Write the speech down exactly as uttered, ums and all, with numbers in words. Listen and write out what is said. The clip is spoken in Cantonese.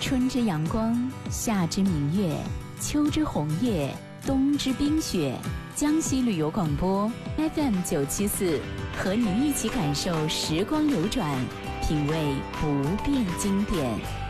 春之阳光，夏之明月，秋之红叶，冬之冰雪。江西旅游广播 F M 九七四，和您一起感受时光流转，品味不变经典。